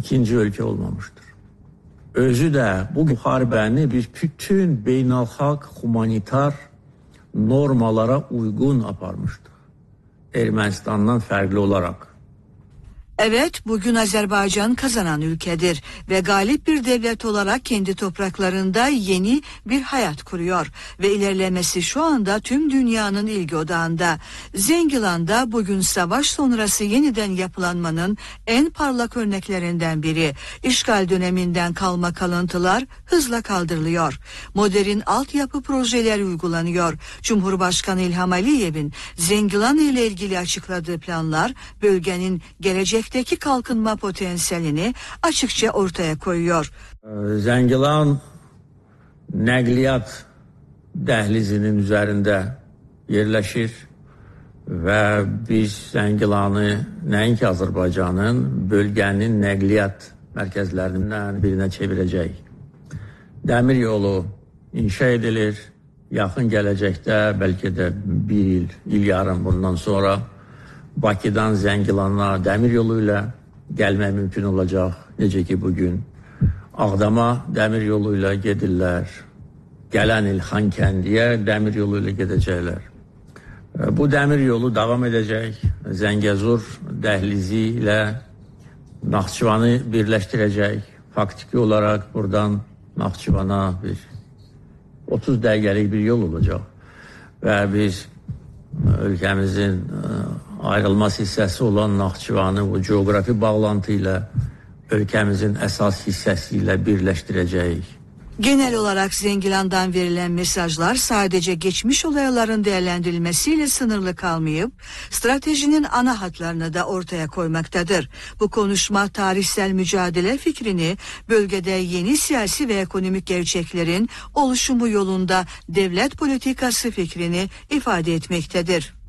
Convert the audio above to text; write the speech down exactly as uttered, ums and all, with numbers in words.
ikinci ölkə olmamışdır. Özü də bu müharibəni biz bütün beynəlxalq humanitar normalara uyğun aparmışdıq. Ermənistandan fərqli olaraq. Evet, bugün Azerbaycan kazanan ülkedir ve galip bir devlet olarak kendi topraklarında yeni bir hayat kuruyor ve ilerlemesi şu anda tüm dünyanın ilgi odağında. Zengilan'da bugün savaş sonrası yeniden yapılanmanın en parlak örneklerinden biri. İşgal döneminden kalma kalıntılar hızla kaldırılıyor. Modern altyapı projeleri uygulanıyor. Cumhurbaşkanı İlham Aliyev'in Zengilan ile ilgili açıkladığı planlar bölgenin gelecek Teki kalkınma potansiyelini açıkça ortaya koyuyor. Zengilan nəqliyyat dəhlizinin üzərində yerləşir və biz Zengilanı nəinki Azərbaycanın bölgənin nəqliyyat mərkəzlərindən birinə çevirəcək. Dəmir yolu inşa edilir. Yaxın gələcəkdə, bəlkə də bir il, il yarım bundan sonra Bakıdan Zəngilana dəmir yolu ilə gəlmək mümkün olacaq. Necə ki bugün Ağdama dəmir yolu ilə gedirlər. Gələn il Xankəndiyə dəmir yolu ilə gedəcəklər. Bu dəmir yolu davam edəcək. Zəngəzur dəhlizi ilə Naxçıvanı birləşdirəcək. Faktiki olaraq buradan Naxçıvana bir otuz dəqiqəlik bir yol olacaq. Və biz ölkəmizin ayrılmaz hissəsi olan Naxçıvanı bu coğrafi bağlantı ilə ülkemizin esas hissesiyle birleştireceğiz. Genel olarak Zengilan'dan verilen mesajlar sadece geçmiş olayların değerlendirilmesiyle sınırlı kalmayıp stratejinin ana hatlarını da ortaya koymaktadır. Bu konuşma tarihsel mücadele fikrini bölgede yeni siyasi ve ekonomik gerçeklerin oluşumu yolunda devlet politikası fikrini ifade etmektedir.